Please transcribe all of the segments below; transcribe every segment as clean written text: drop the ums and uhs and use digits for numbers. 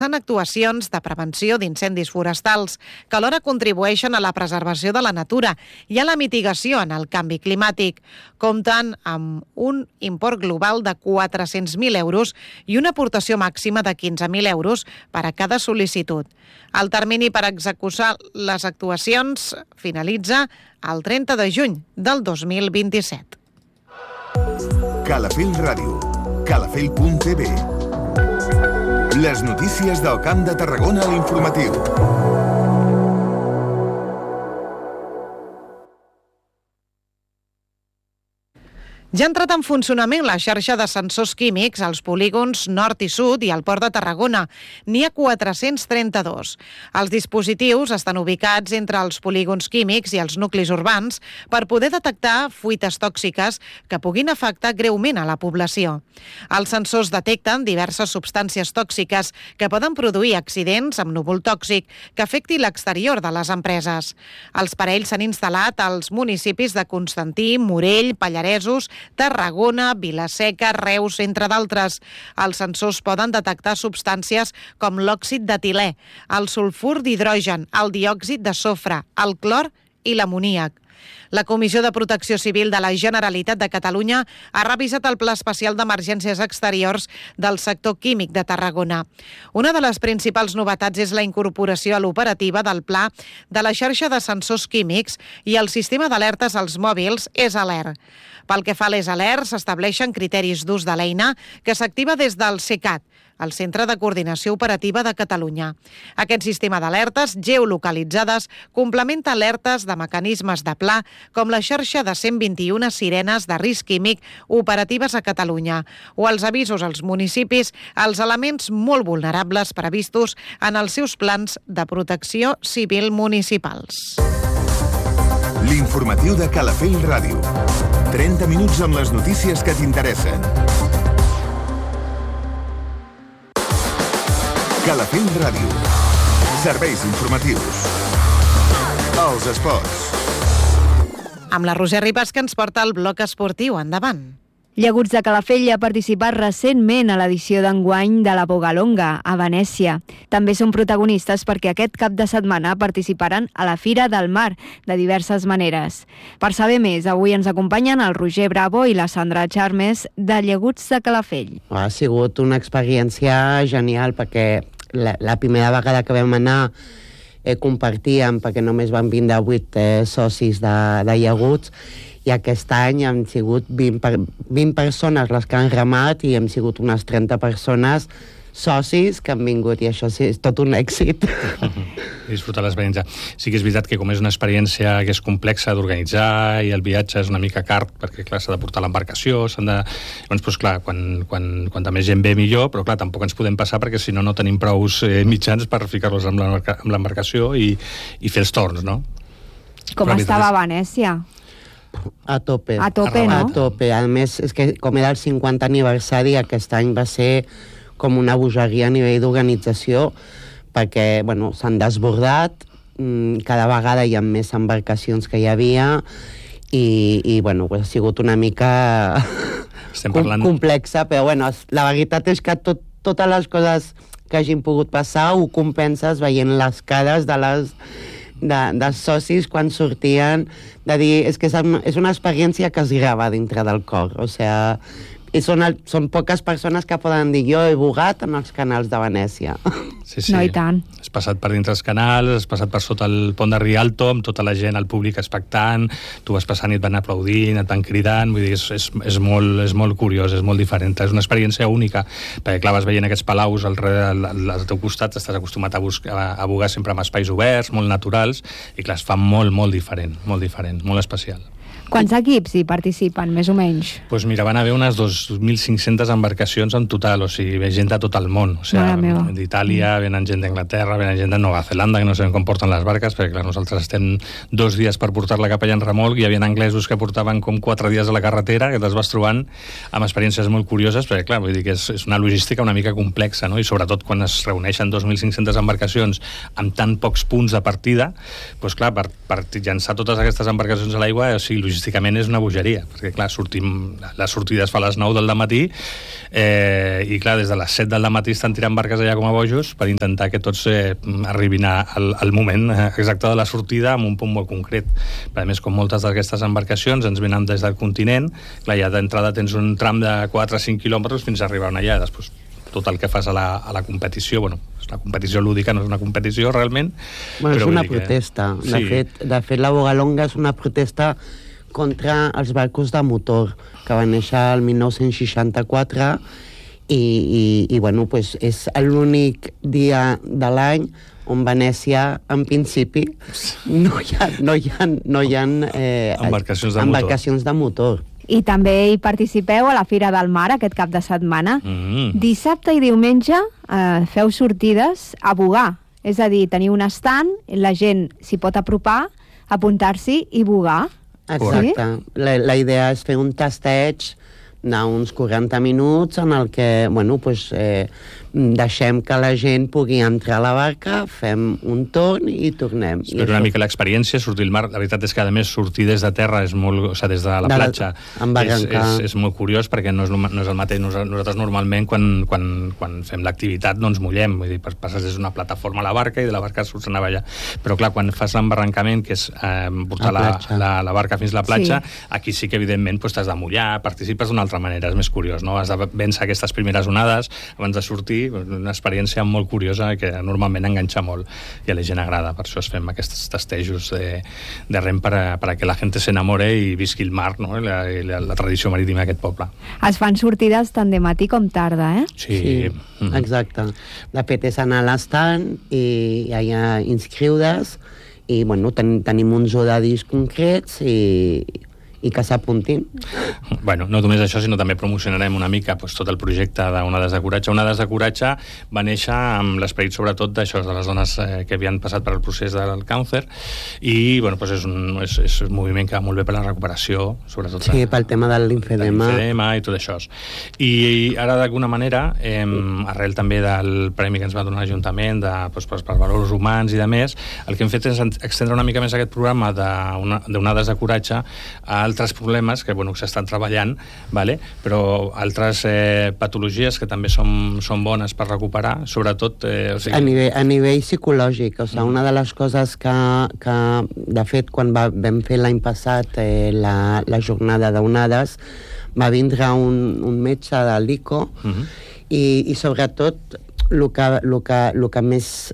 en actuacions de prevenció d'incendis forestals que alhora contribueixen a la preservació de la natura i a la mitigació en el canvi climàtic. Compten amb un import global de 400.000 euros i una aportació màxima de 15.000 euros per a cada sol·licitud. El termini per executar les actuacions finalitza el 30 de juny del 2027. Calafell Ràdio, calafell.tv. Les notícies del Camp de Tarragona a l'informatiu. Ja ha entrat en funcionament la xarxa de sensors químics als polígons nord i sud i al Port de Tarragona. N'hi ha 432. Els dispositius estan ubicats entre els polígons químics i els nuclis urbans per poder detectar fuites tòxiques que puguin afectar greument a la població. Els sensors detecten diverses substàncies tòxiques que poden produir accidents amb núvol tòxic que afecti l'exterior de les empreses. Els parells s'han instal·lat als municipis de Constantí, Morell, Pallaresos, Tarragona, Vila-seca, Reus, entre d'altres. Els sensors poden detectar substàncies com l'òxid d'etilè, el sulfur d'hidrogen, el diòxid de sofre, el clor i l'amoníac. La Comissió de Protecció Civil de la Generalitat de Catalunya ha revisat el Pla Especial d'Emergències Exteriors del sector químic de Tarragona. Una de les principals novetats és la incorporació a l'operativa del pla de la xarxa de sensors químics i el sistema d'alertes als mòbils EsAlert. Pel que fa a l'EsAlert, s'estableixen criteris d'ús de l'eina que s'activa des del CECAT, el Centre de Coordinació Operativa de Catalunya. Aquest sistema d'alertes geolocalitzades complementa alertes de mecanismes de pla com la xarxa de 121 sirenes de risc químic operatives a Catalunya o els avisos als municipis als elements molt vulnerables previstos en els seus plans de protecció civil municipals. L'informatiu de Calafell Ràdio. 30 minuts amb les notícies que t'interessen. Calafell Ràdio. Serveis informatius. Els esports. Amb la Roser Ribas, que ens porta el bloc esportiu. Endavant. Llaguts de Calafell ha participat recentment a l'edició d'enguany de la Bogalonga, a Venècia. També són protagonistes perquè aquest cap de setmana participaran a la Fira del Mar, de diverses maneres. Per saber més, avui ens acompanyen el Roger Bravo i la Sandra Charmes de Llaguts de Calafell. Ha sigut una experiència genial perquè la primera vegada que vam anar compartíem, perquè només van vindre 8 socis de Llaguts, i aquest any han sigut 20 persones les que han remat i hem sigut unes 30 persones socis que han vingut, i això sí, és tot un èxit. Disfrutar l'experiència. Sí que és veritat que com és una experiència que és complexa d'organitzar i el viatge és una mica car, perquè clar, s'ha de portar l'embarcació, Llavors, doncs, clar, quan més gent ve millor, però clar, tampoc ens podem passar perquè si no, no tenim prous mitjans per ficar-los amb l'embarcació i fer els torns, no? Com estava a Venècia? A tope. A tope, no? A tope. A més, és que com era el 50 aniversari, aquest any va ser com una bogeria a nivell d'organització, perquè, bueno, s'han desbordat, cada vegada hi ha més embarcacions que hi havia, i bueno, ha sigut una mica complexa, però, bueno, la veritat és que totes les coses que hagin pogut passar ho compenses veient les cares dels socis quan sortien, de dir, és que és una experiència que es grava dintre del cor, o sigui, són poques persones que poden dir jo he bugat en els canals de Venècia. Sí. No, i tant. Has passat per dintre els canals, has passat per sota el pont de Rialto, amb tota la gent, el públic expectant, tu vas passant i et van aplaudint, et van cridant, vull dir, és molt curiós, és molt diferent, és una experiència única, perquè clar, vas veient aquests palaus al teu costat, estàs acostumat a bugar sempre amb espais oberts, molt naturals, i clar, es fa molt diferent, molt especial. Quants equips hi participen, més o menys? Doncs mira, van haver unes 2.500 embarcacions en total, o sigui, ve gent de tot el món, o sigui, d'Itàlia, venen gent d'Anglaterra, venen gent de Nova Zelanda, que no sabem com porten les barques, perquè clar, nosaltres estem 2 dies per portar-la cap allà en remolc, i hi havia anglesos que portaven com 4 dies a la carretera, que te'ls vas trobant amb experiències molt curioses, perquè clar, vull dir que és una logística una mica complexa, no? I sobretot quan es reuneixen 2.500 embarcacions amb tan pocs punts de partida, doncs clar, per llançar totes aquestes embarcacions a l'aigua, o sigui, logísticament és una bogeria, perquè clar, la sortida es fa a les 9 del matí i clar, des de les 7 del matí estan tirant barques allà com a bojos per intentar que tots arribin al moment exacte de la sortida amb un punt molt concret. A més, com moltes d'aquestes embarcacions ens venen des del continent, clar, ja d'entrada tens un tram de 4 o 5 quilòmetres fins a arribar allà. Després tot el que fas a la competició, bueno, és una competició lúdica, no és una competició realment. Bueno, és una protesta. Sí. De fet, la Bogalonga és una protesta contra els barcos de motor, que va néixer el 1964 i bueno, pues és l'únic dia de l'any on Venècia, en principi, no hi ha embarcacions de motor. I també hi participeu a la Fira del Mar aquest cap de setmana. Dissabte i diumenge feu sortides a bogar. És a dir, teniu un estand, la gent s'hi pot apropar, apuntar-s'hi i bogar. Exacte. Sí? La idea és fer un tasteig d'uns 40 minuts en el que, bueno, pues, deixem que la gent pugui entrar a la barca, fem un torn i tornem. És una mica l'experiència, sortir al mar. La veritat és que, a més, sortir des de terra és molt... O sigui, des de la platja és molt curiós, perquè no és el mateix. Nosaltres normalment, quan fem l'activitat, no ens mullem. Vull dir, passes des d'una plataforma a la barca i de la barca surts a navegar. Però, clar, quan fas l'embarrancament, que és portar la barca fins a la platja, aquí sí que, evidentment, t'has de mullar, participes d'una altra manera, és més curiós, no? Has de vèncer aquestes primeres onades abans de sortir, una experiència molt curiosa que normalment enganxa molt i a la gent agrada, per això es fem aquests tastejos de rem per a que la gent s'enamore i visqui el mar, no? la tradició marítima d'aquest poble. Es fan sortides tant de matí com tarda, eh? Sí. Exacte. De fet, és anar a l'estand i allà inscriure's i, bueno, tenim uns horaris concrets i que s'apuntin. Bueno, no només això, sinó també promocionarem una mica tot el projecte d'Onades de Coratge. Onades de Coratge va néixer amb l'esperit sobretot d'això, de les dones que havien passat per el procés del càncer i, bueno, és un moviment que va molt bé per la recuperació, sobretot. Sí, pel tema de l'imfedema. I tot això. I ara, d'alguna manera, arrel també del premi que ens va donar l'Ajuntament per valors humans i de més, el que hem fet és extendre una mica més aquest programa d'Onades de Coratge a altres problemes que s'estan treballant, però altres patologies que també són bones per recuperar, sobretot... A nivell psicològic, una de les coses que de fet, quan vam fer l'any passat la jornada d'onades, va vindre un metge de l'ICO i sobretot el que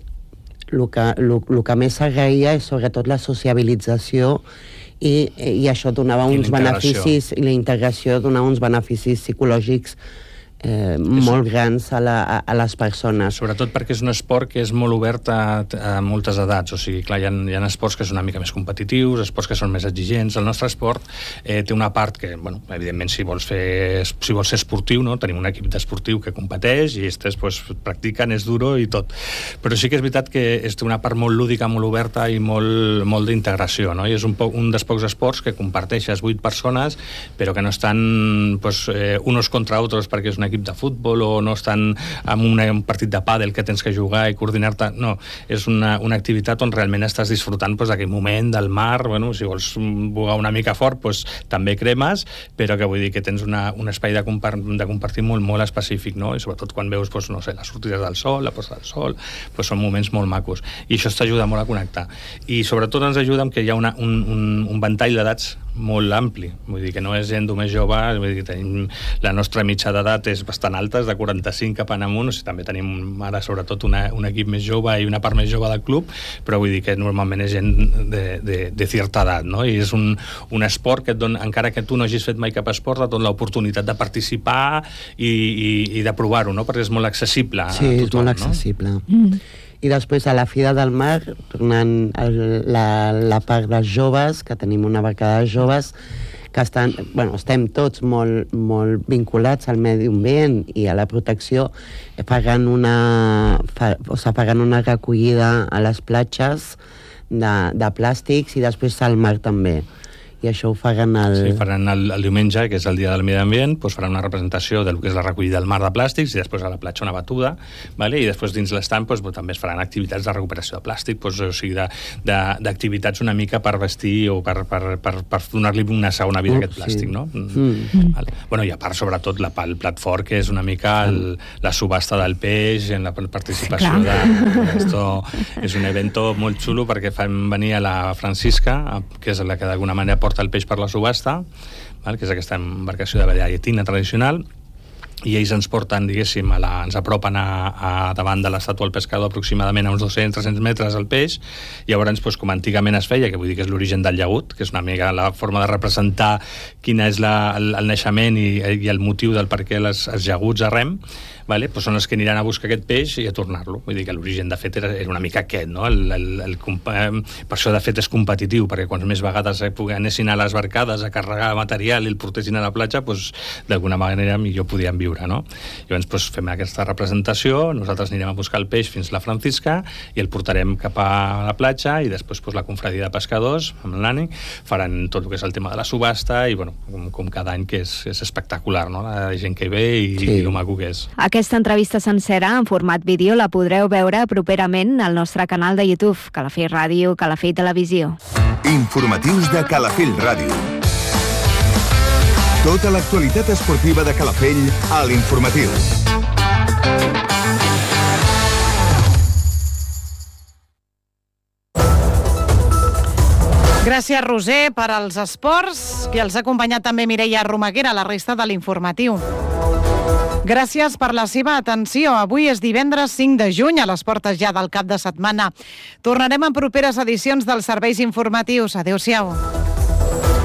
més s'agraïa és sobretot la sociabilització i això donava uns beneficis, i la integració donava uns beneficis psicològics molt grans a les persones. Sobretot perquè és un esport que és molt obert a moltes edats. O sigui, clar, hi ha esports que són una mica més competitius, esports que són més exigents. El nostre esport té una part que, evidentment, si vols ser esportiu, no? Tenim un equip d'esportiu que competeix i estes practiquen, és duro i tot. Però sí que és veritat que té una part molt lúdica, molt oberta i molt d'integració, no? I és un dels pocs esports que comparteixes 8 persones, però que no estan unos contra otros perquè és un equip de futbol o no estan en un partit de pàdel que tens que jugar i coordinar-te. No, és una activitat on realment estàs disfrutant d'aquell moment del mar. Si vols bugar una mica fort, també cremes, però que vull dir que tens un espai de compartir molt específic, no? I sobretot quan veus, les sortides del sol, la posta del sol, són moments molt macos. I això t'ajuda molt a connectar. I sobretot ens ajuda amb que hi ha un ventall d'edats molt ampli. Vull dir que no és gent més jove, vull dir que tenim la nostra mitja d'edat és bastant alta, és de 45 cap en amunt, també tenim ara sobretot un equip més jove i una part més jove del club, però vull dir que normalment és gent de certa edat, no? I és un esport que et dona, encara que tu no hagis fet mai cap esport, et dona l'oportunitat de participar i de provar-ho, no? Perquè és molt accessible a tothom. Sí, és molt accessible. I després a la Fira del Mar, tornant a la part dels joves, que tenim una barca de joves, que estem tots molt vinculats al medi ambient i a la protecció, pagant una recollida a les platges de plàstics i després al mar també. I això ho faran Sí, faran el diumenge, que és el dia del medi ambient, doncs faran una representació del que és la recollida del mar de plàstics i després a la platja una batuda, vale? I després dins l'estand doncs, també es faran activitats de recuperació de plàstic, doncs, o sigui, d'activitats una mica per vestir o per donar-li una segona vida a aquest plàstic, no? Vale. Bueno, i a part, sobretot, el plat fort, que és una mica la subhasta del peix, en la participació Esto és un evento molt xulo perquè fan venir a la Francisca, que és la que d'alguna manera porta el peix per la subhasta, que és aquesta embarcació de la llatina tradicional, i ells ens porten, diguéssim, ens apropen a davant de l'estàtua del pescador aproximadament a uns 200-300 metres el peix, i llavors, com antigament es feia, que vull dir que és l'origen del llagut, que és una mica la forma de representar quina és el naixement i el motiu del per què els llaguts a rem, vale? Pues són els que aniran a buscar aquest peix i a tornar-lo. Vull dir que l'origen, de fet, era una mica aquest, no? Per això, de fet, és competitiu, perquè quants més vegades anessin a les barcades a carregar material i el portessin a la platja, pues, d'alguna manera millor podien viure, no? Llavors, pues, fem aquesta representació, nosaltres anirem a buscar el peix fins a la Francisca i el portarem cap a la platja, i després pues, la confradia de pescadors, amb l'ANI, faran tot el que és el tema de la subhasta, i bueno, com cada any, que és espectacular, no? La gent que ve i lo maco que és. Aquesta entrevista sencera en format vídeo la podreu veure properament al nostre canal de YouTube, Calafell Ràdio, Calafell Televisió. Informatius de Calafell Ràdio. Tota l'actualitat esportiva de Calafell a l'Informatiu. Gràcies, Roser, per als esports, que els ha acompanyat també Mireia Romaguera, la resta de l'Informatiu. Gràcies per la seva atenció. Avui és divendres 5 de juny, a les portes ja del cap de setmana. Tornarem en properes edicions dels serveis informatius. Adéu-siau.